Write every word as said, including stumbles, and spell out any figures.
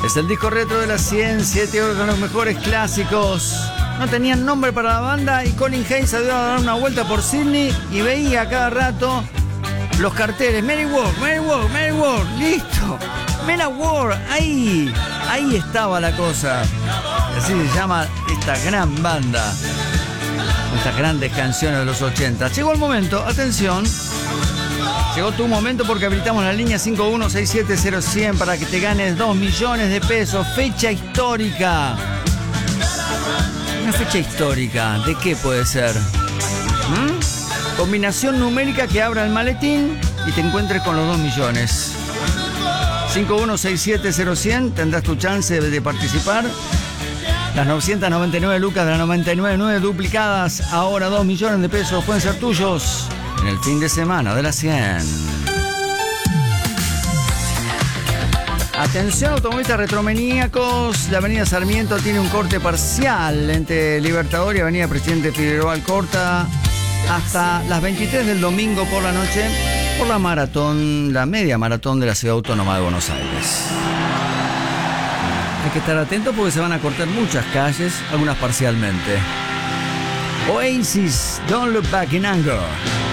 Es el disco retro de la cien, siete horas con los mejores clásicos. No tenían nombre para la banda y Colin Hayes salió a dar una vuelta por Sydney y veía cada rato los carteles. Mary Ward, Mary Ward, Mary Ward, listo. Men at War, ahí, ahí estaba la cosa. Así se llama esta gran banda. Estas grandes canciones de los ochenta. Llegó el momento, atención. Llegó tu momento porque habilitamos la línea cinco uno seis siete cero cien para que te ganes dos millones de pesos. Fecha histórica. Una fecha histórica. ¿De qué puede ser? ¿Mm? Combinación numérica que abra el maletín y te encuentres con los dos millones. cinco uno seis siete cero cien, tendrás tu chance de participar. Las novecientas noventa y nueve lucas de la noventa y nueve nueve duplicadas, ahora dos millones de pesos pueden ser tuyos en el fin de semana de la cien. Atención automovilistas retromaníacos, la avenida Sarmiento tiene un corte parcial entre Libertador y avenida Presidente Figueroa Alcorta hasta las veintitrés del domingo por la noche por la maratón, la media maratón de la Ciudad Autónoma de Buenos Aires. Hay que estar atentos porque se van a cortar muchas calles, algunas parcialmente. Oasis, Don't Look Back in Anger.